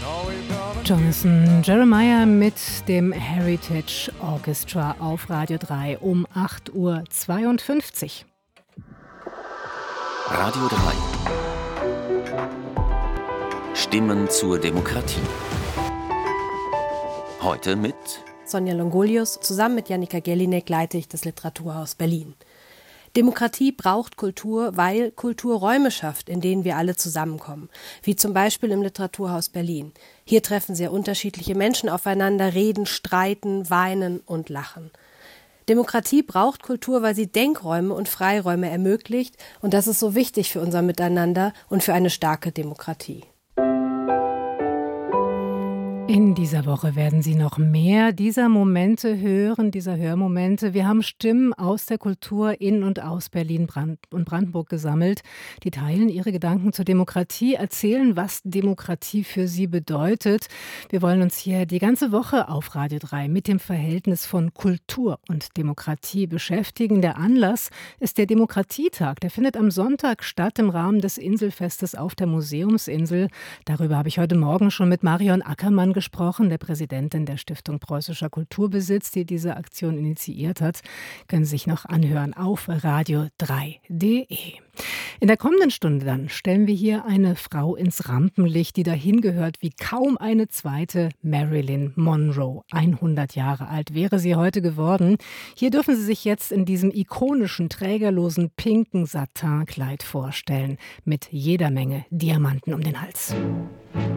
Jonathan Jeremiah mit dem Heritage Orchestra auf Radio 3 um 8:52 Uhr. Radio 3. Stimmen zur Demokratie. Heute mit Sonja Longolius. Zusammen mit Jannika Jelinek leite ich das Literaturhaus Berlin. Demokratie braucht Kultur, weil Kultur Räume schafft, in denen wir alle zusammenkommen. Wie zum Beispiel im Literaturhaus Berlin. Hier treffen sehr unterschiedliche Menschen aufeinander, reden, streiten, weinen und lachen. Demokratie braucht Kultur, weil sie Denkräume und Freiräume ermöglicht. Und das ist so wichtig für unser Miteinander und für eine starke Demokratie. In dieser Woche werden Sie noch mehr dieser Momente hören, dieser Hörmomente. Wir haben Stimmen aus der Kultur in und aus Berlin und Brandenburg gesammelt. Die teilen ihre Gedanken zur Demokratie, erzählen, was Demokratie für sie bedeutet. Wir wollen uns hier die ganze Woche auf Radio 3 mit dem Verhältnis von Kultur und Demokratie beschäftigen. Der Anlass ist der Demokratietag. Der findet am Sonntag statt im Rahmen des Inselfestes auf der Museumsinsel. Darüber habe ich heute Morgen schon mit Marion Ackermann gesprochen, der Präsidentin der Stiftung Preußischer Kulturbesitz, die diese Aktion initiiert hat. Können Sie sich noch anhören auf radio3.de. In der kommenden Stunde dann stellen wir hier eine Frau ins Rampenlicht, die dahin gehört wie kaum eine zweite, Marilyn Monroe. 100 Jahre alt wäre sie heute geworden. Hier dürfen Sie sich jetzt in diesem ikonischen, trägerlosen, pinken Satinkleid vorstellen, mit jeder Menge Diamanten um den Hals.